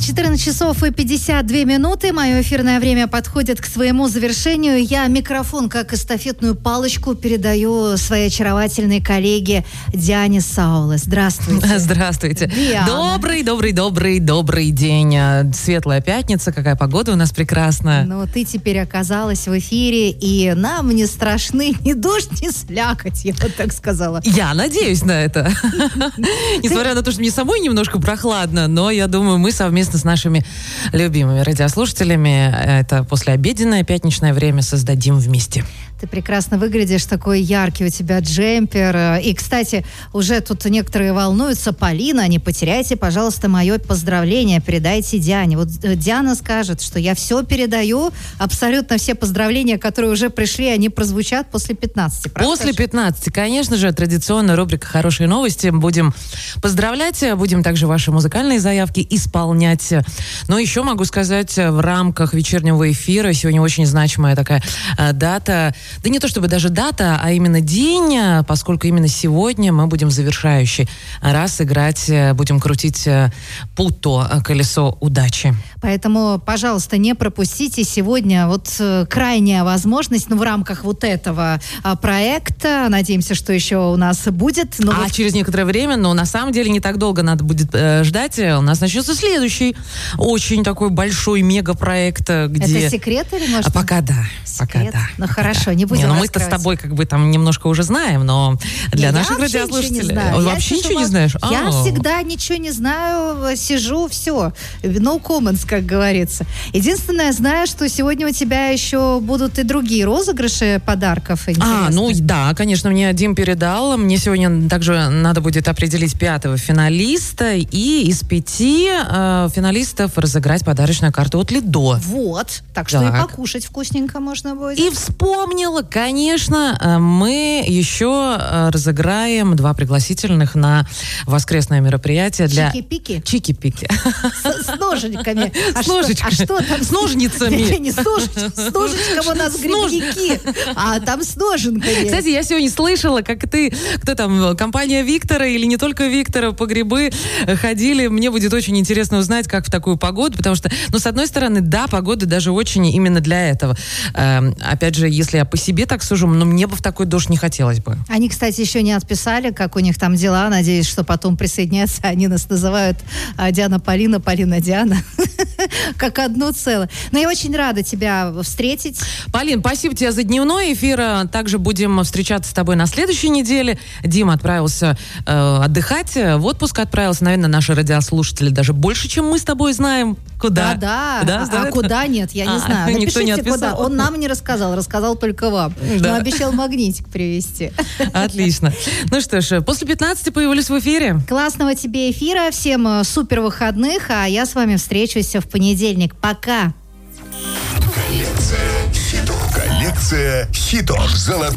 14 часов и 52 минуты. Мое эфирное время подходит к своему завершению. Я микрофон, как эстафетную палочку, передаю своей очаровательной коллеге Диане Саулес. Здравствуйте. Здравствуйте. Диана. Добрый день. Светлая пятница. Какая погода у нас прекрасная. Ну, ты теперь оказалась в эфире, и нам не страшны ни дождь, ни слякоть, я вот так сказала. Я надеюсь на это. Несмотря на то, что мне самой немножко прохладно, но я думаю, мы совместно с нашими любимыми радиослушателями это послеобеденное пятничное время создадим вместе. Ты прекрасно выглядишь, такой яркий у тебя джемпер. И, кстати, уже тут некоторые волнуются. Полина, не потеряйте, пожалуйста, мое поздравление, передайте Диане. Вот Диана скажет, что я все передаю, абсолютно все поздравления, которые уже пришли, они прозвучат после 15. Правда? После 15, конечно же, традиционная рубрика «Хорошие новости». Будем поздравлять, будем также ваши музыкальные заявки исполнять. Но еще могу сказать, в рамках вечернего эфира сегодня очень значимая такая дата. Да не то чтобы даже дата, а именно день, поскольку именно сегодня мы будем завершающий раз играть, будем крутить путто, колесо удачи. Поэтому, пожалуйста, не пропустите сегодня вот крайняя возможность, в рамках вот этого проекта. Надеемся, что еще у нас будет. Через некоторое время, но на самом деле не так долго надо будет ждать. У нас начнется следующий очень такой большой мегапроект, где... Это секрет или может? Пока да. Секрет? Пока да. Ну хорошо, не будем раскрывать. Мы-то с тобой как бы там немножко уже знаем, но для наших радиослушателей... Вообще ничего не знаешь? Я всегда ничего не знаю, сижу, все. No comments, как говорится. Единственное, знаю, что сегодня у тебя еще будут и другие розыгрыши подарков. Да, конечно, мне Дим передал. Мне сегодня также надо будет определить 5-го финалиста и из 5 финалистов разыграть подарочную карту от Лидо. Вот. Так что и покушать вкусненько можно будет. И вспомнила, конечно, мы еще разыграем 2 пригласительных на воскресное мероприятие для... Чики-пики? Чики-пики. С ножичками. С ножичками. А что там? С ножницами. Не с ножичком у нас грибники, а там с ноженками. Кстати, я сегодня слышала, как кто там, компания Виктора или не только Виктора по грибы ходили. Мне будет очень интересно узнать, как в такую погоду, потому что, с одной стороны, да, погода даже очень именно для этого. Опять же, если я по себе так сужу, но мне бы в такой дождь не хотелось бы. Они, кстати, еще не отписали, как у них там дела. Надеюсь, что потом присоединятся. Они нас называют Диана Полина, Полина Диана. Как одно целое. Но я очень рада тебя встретить. Полин, спасибо тебе за дневной эфир. Также будем встречаться с тобой на следующей неделе. Дима отправился отдыхать. В отпуск отправился. Наверное, наши радиослушатели даже больше, чем мы с тобой знаем. Куда? Да. Куда нет, я не знаю. Напишите, куда. Он нам не рассказал, рассказал только вам. Да. Но обещал магнитик привезти. Отлично. Ну что ж, после 15 появились в эфире. Классного тебе эфира, всем супер выходных, а я с вами встречусь в понедельник. Пока. Коллекция хитов. Золотой